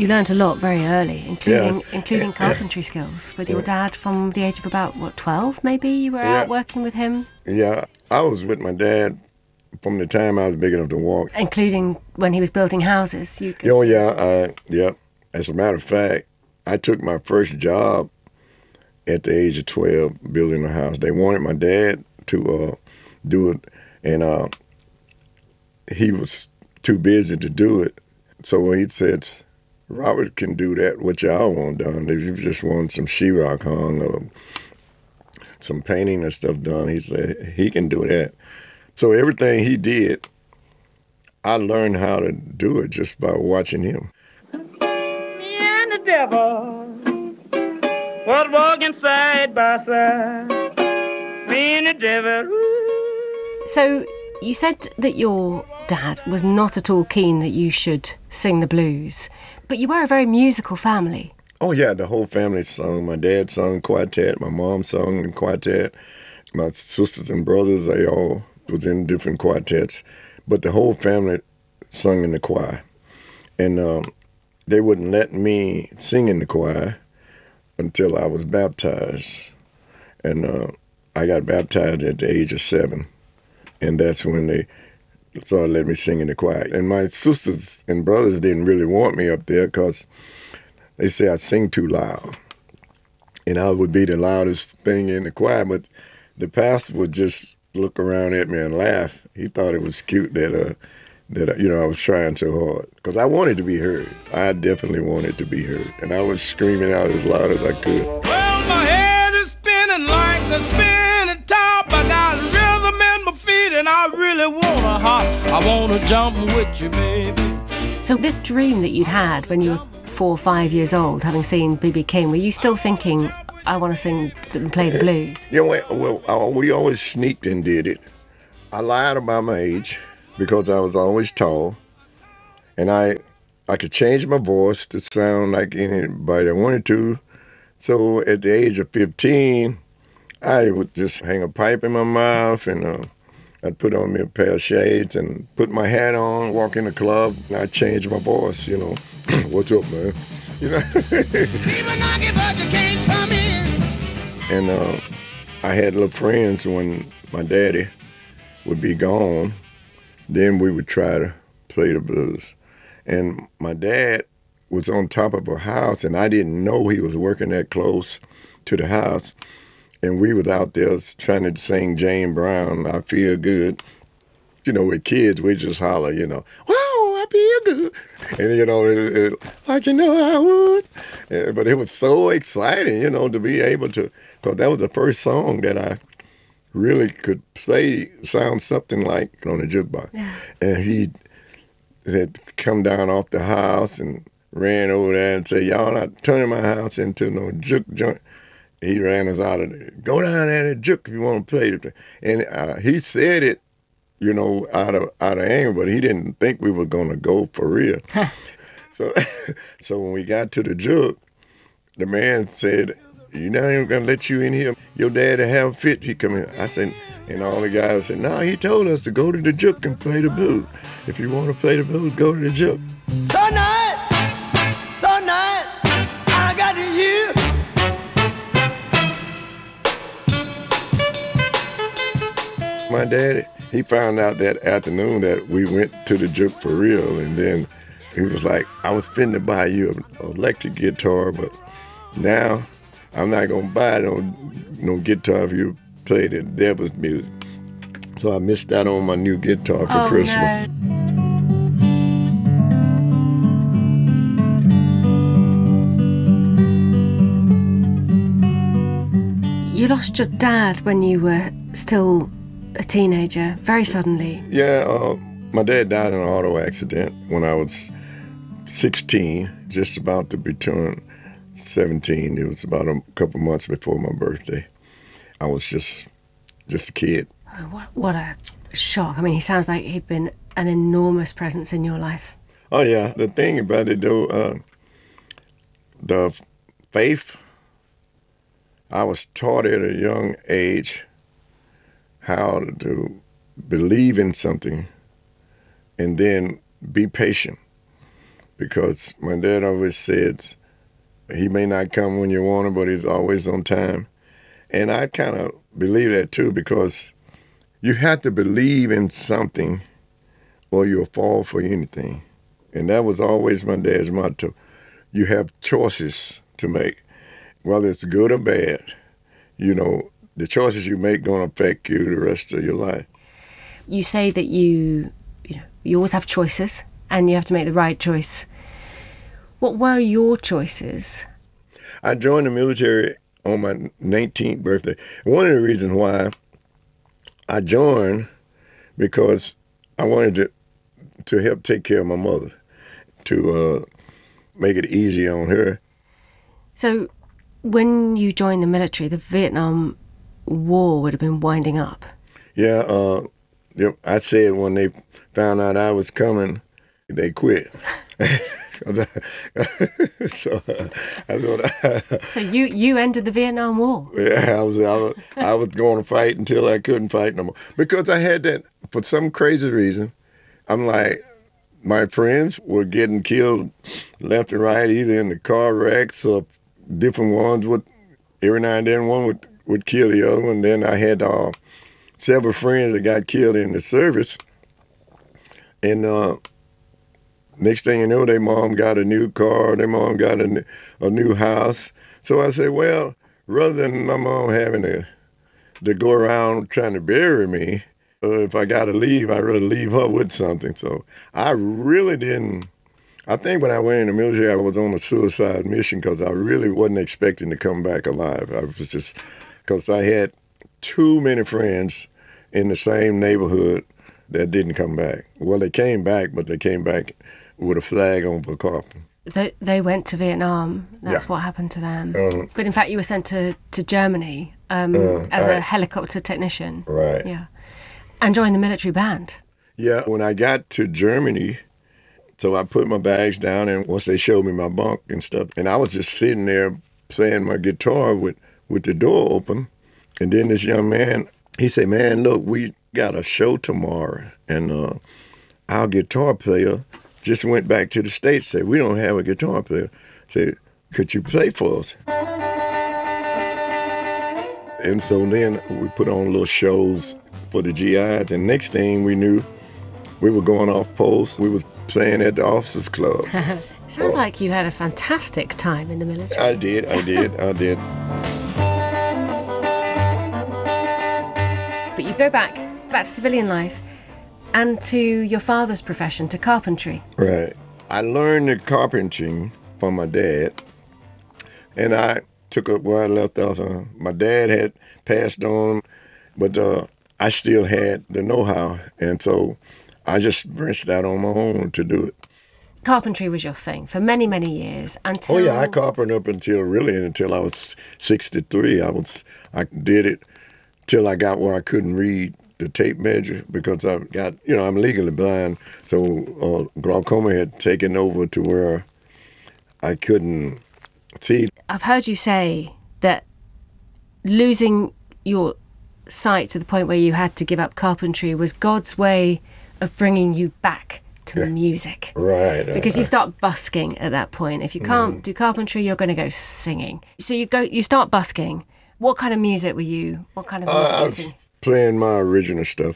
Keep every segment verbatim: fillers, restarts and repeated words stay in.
you learned a lot very early, including Yeah. including carpentry skills with your dad from the age of about, what, twelve maybe? You were Yeah. out working with him? Yeah, I was with my dad from the time I was big enough to walk. Including when he was building houses? You could, Oh, yeah, uh, yeah. As a matter of fact, I took my first job at the age of twelve building a house. They wanted my dad to uh, do it, and uh, he was too busy to do it. So he said, Robert can do that, what y'all want done. If you just want some sheetrock hung or some painting and stuff done, he said he can do that. So everything he did, I learned how to do it just by watching him. Me and the devil was walking side by side. Me and the devil. Ooh. So you said that your dad was not at all keen that you should sing the blues, but you were a very musical family. Oh, yeah, the whole family sung. My dad sung quartet. My mom sung in quartet. My sisters and brothers, they all was in different quartets. But the whole family sung in the choir. And um, they wouldn't let me sing in the choir until I was baptized. And uh, I got baptized at the age of seven. And that's when they started letting me sing in the choir. And my sisters and brothers didn't really want me up there because they say I sing too loud. And I would be the loudest thing in the choir, but the pastor would just look around at me and laugh. He thought it was cute that, uh, that you know, I was trying so hard. Because I wanted to be heard. I definitely wanted to be heard. And I was screaming out as loud as I could. Well, my head is spinning like a spinning top. I got rhythm in my feet and I really wanna hop. I wanna jump with you, baby. So this dream that you'd had when you were four or five years old, having seen B B King, were you still thinking, I want to sing and play the blues? Yeah, well, well, we always sneaked and did it. I lied about my age because I was always tall, and I I could change my voice to sound like anybody I wanted to. So at the age of fifteen, I would just hang a pipe in my mouth, and uh, I'd put on me a pair of shades and put my hat on, walk in the club, and I'd change my voice, you know. What's up, man? You know. And uh, I had little friends when my daddy would be gone. Then we would try to play the blues. And my dad was on top of a house, and I didn't know he was working that close to the house. And we was out there trying to sing Jane Brown, I Feel Good. You know, with kids, we just holler, you know, wow, I feel good. And, you know, it, it, like, you know, I would. Uh, but it was so exciting, you know, to be able to, because that was the first song that I really could play, sound something like on the jukebox. Yeah. And he had come down off the house and ran over there and said, y'all not turning my house into no juke joint. He ran us out of there. Go down there and juke if you want to play. And uh, he said it, you know, out of out of anger, but he didn't think we were gonna go for real. so, so when we got to the juke, the man said, "You're not even gonna let you in here. Your daddy have a fit. He come in." I said, and all the guys said, "No, he told us to go to the juke and play the blues. If you want to play the blues, go to the juke." So nice, so nice, I got you. My daddy, he found out that afternoon that we went to the juke for real, and then he was like, I was finna buy you an electric guitar, but now I'm not gonna buy no, no guitar if you play the devil's music. So I missed out on my new guitar for oh, Christmas. No. You lost your dad when you were still a teenager, very suddenly. Yeah, uh, my dad died in an auto accident when I was sixteen, just about to be turned seventeen. It was about a couple months before my birthday. I was just just a kid. Oh, what, what a shock. I mean, he sounds like he'd been an enormous presence in your life. Oh, yeah. The thing about it, though, uh, the faith, I was taught at a young age how to do, believe in something and then be patient. because my dad always said he may not come when you want him, but he's always on time. And I kind of believe that too, because you have to believe in something or you'll fall for anything. And that was always my dad's motto. You have choices to make, whether it's good or bad. You know, the choices you make going to affect you the rest of your life. You say that you, you know, you always have choices and you have to make the right choice. What were your choices? I joined the military on my nineteenth birthday. One of the reasons why I joined, because I wanted to to help take care of my mother, to uh, make it easy on her. So when you joined the military, the Vietnam War would have been winding up. Yeah, uh, yep. I said when they found out I was coming, they quit. so uh, that's what I, so you you ended the Vietnam War. Yeah, I was, I was I was going to fight until I couldn't fight no more, because I had that, for some crazy reason. I'm like, my friends were getting killed left and right, either in the car wrecks or different ones. Would every now and then one would would kill the other one. Then I had uh, several friends that got killed in the service, and. Uh, Next thing you know, their mom got a new car, their mom got a, a new house. So I said, well, rather than my mom having to, to go around trying to bury me, uh, if I got to leave, I'd rather leave her with something. So I really didn't, I think when I went in the military, I was on a suicide mission because I really wasn't expecting to come back alive. I was just, because I had too many friends in the same neighborhood that didn't come back. Well, they came back, but they came back with a flag on for Carpenter. They, they went to Vietnam. That's yeah. what happened to them. Um, but in fact, you were sent to, to Germany um, uh, as I, a helicopter technician. Right. Yeah. And joined the military band. Yeah, when I got to Germany, so I put my bags down, and once they showed me my bunk and stuff, and I was just sitting there playing my guitar with, with the door open, and then this young man, he said, man, look, we got a show tomorrow, and uh, our guitar player just went back to the States, said, we don't have a guitar player. Said, could you play for us? And so then we put on little shows for the G Is, and next thing we knew, we were going off post. We was playing at the Officers Club. Sounds uh, like you had a fantastic time in the military. I did, I did, I did. But you go back, back to civilian life, and to your father's profession, to carpentry. Right. I learned the carpentry from my dad, and I took up where I left off. Uh, my dad had passed on, but uh, I still had the know-how, and so I just branched out on my own to do it. Carpentry was your thing for many, many years until... Oh, yeah, I carpentered up until, really, until I was sixty-three. I was, I did it till I got where I couldn't read the tape measure, because I got, you know, I'm legally blind, so uh, glaucoma had taken over to where I couldn't see. I've heard you say that losing your sight to the point where you had to give up carpentry was God's way of bringing you back to yeah. music. Right. Because right. you start busking at that point. If you can't mm. do carpentry, you're going to go singing. So you go, you start busking. What kind of music were you, what kind of music uh, were you singing? Playing my original stuff.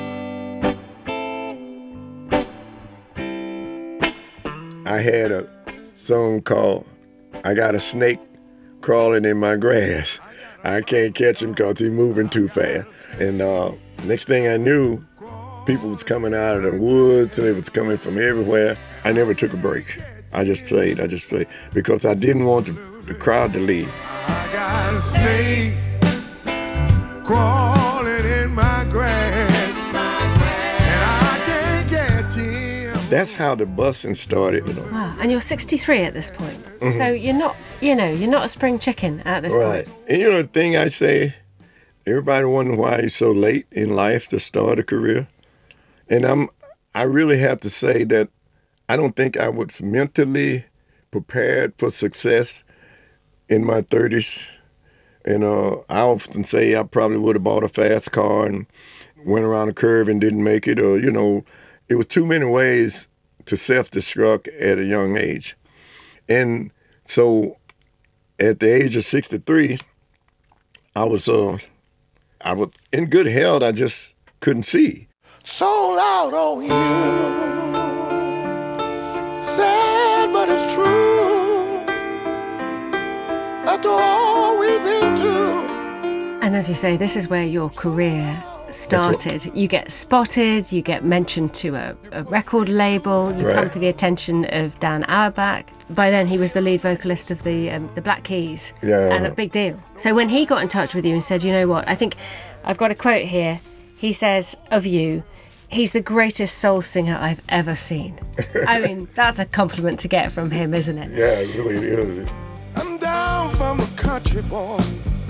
I had a song called I Got a Snake Crawling in My Grass. I can't catch him because he's moving too fast. And uh, next thing I knew, people was coming out of the woods and they was coming from everywhere. I never took a break. I just played, I just played because I didn't want the, the crowd to leave. I got a snake crawling in my grass, and I can't catch him. That's how the busing started, you know. Wow, and you're sixty-three at this point. Mm-hmm. So you're not, you know, you're not a spring chicken at this right. point. And you know the thing I say, everybody wondering why you're so late in life to start a career. And I'm, I really have to say that I don't think I was mentally prepared for success in my thirties. And uh, I often say I probably would have bought a fast car and went around a curve and didn't make it. Or, you know, it was too many ways to self-destruct at a young age. And so at the age of sixty-three, I was uh, I was in good health. I just couldn't see. Sold out on you. Sad, but it's true. After all we've been through. And as you say, this is where your career started. You get spotted, you get mentioned to a, a record label, you Right. come to the attention of Dan Auerbach. By then he was the lead vocalist of the um, the Black Keys, Yeah. and a big deal. So when he got in touch with you and said, you know what, I think I've got a quote here. He says of you, he's the greatest soul singer I've ever seen. I mean, that's a compliment to get from him, isn't it? Yeah, it really is. I'm down from a country boy.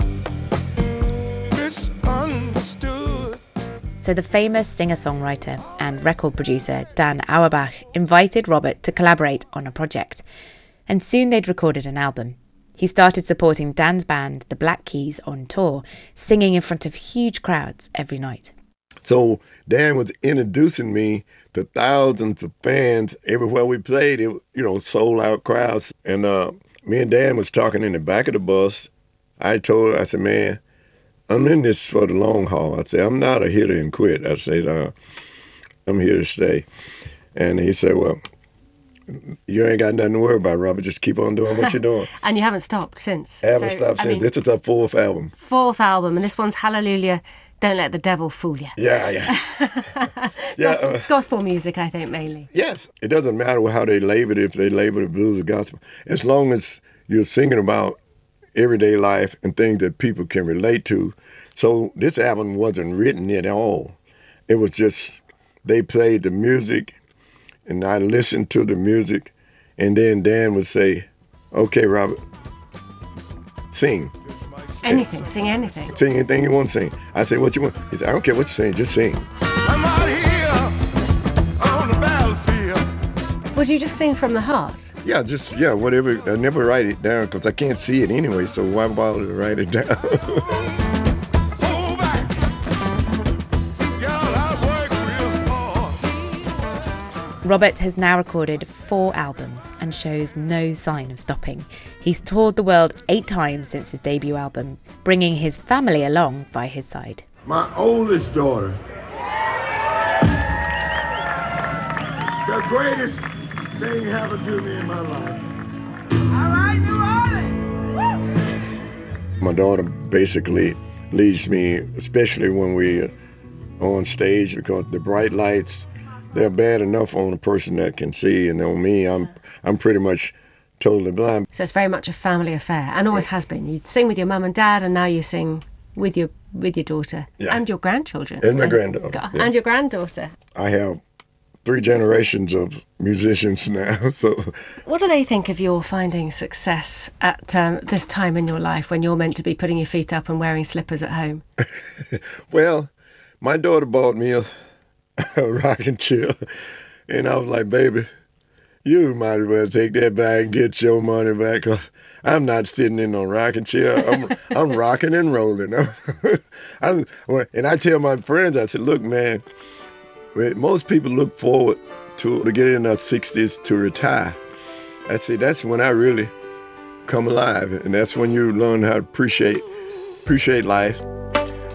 Misunderstood. So the famous singer-songwriter and record producer Dan Auerbach invited Robert to collaborate on a project. And soon they'd recorded an album. He started supporting Dan's band, the Black Keys, on tour, singing in front of huge crowds every night. So Dan was introducing me to thousands of fans everywhere we played. It, you know, sold out crowds. And uh, me and Dan was talking in the back of the bus. I told her, I said, man, I'm in this for the long haul. I said, I'm not a hitter and quit. I said, uh, I'm here to stay. And he said, well, you ain't got nothing to worry about, Robert. Just keep on doing what you're doing. And you haven't stopped since. I haven't So, stopped I since. mean, This is our fourth album. fourth album, and this one's Hallelujah, Don't Let the Devil Fool You. Yeah, yeah. yeah, Gospel, uh, gospel music, I think, mainly. yes. It doesn't matter how they label it, if they label it blues or gospel. As long as you're singing about everyday life and things that people can relate to. So this album wasn't written at all. It was just, they played the music, and I listened to the music, and then Dan would say, okay, Robert, sing. Anything, sing anything. Sing anything you want to sing. I said, what you want? He said, I don't care what you sing, just sing. I'm out here on the battlefield. Would you just sing from the heart? Yeah, just, yeah, whatever. I never write it down because I can't see it anyway, so why bother to write it down? Hold back. Y'all, I work real hard. Robert has now recorded four albums and shows no sign of stopping. He's toured the world eight times since his debut album, bringing his family along by his side. My oldest daughter, the greatest thing happened to me in my life. All right, New Orleans. My daughter basically leads me, especially when we're on stage, because the bright lights, they're bad enough on a person that can see, and on me, I'm I'm pretty much totally blind. So it's very much a family affair, and always has been. You sing with your mum and dad, and now you sing with your with your daughter Yeah. and your grandchildren. And my granddaughter, And yeah. your granddaughter. I have three generations of musicians now, so What do they think of your finding success at um, this time in your life when you're meant to be putting your feet up and wearing slippers at home? well, my daughter bought me a, a rocking chair, and I was like, baby, you might as well take that back and get your money back, 'cause I'm not sitting in no rocking chair. I'm I'm rocking and rolling. I'm, and I tell my friends, I said, look, man, most people look forward to, to get in their sixties to retire. I said, that's when I really come alive, and that's when you learn how to appreciate appreciate life.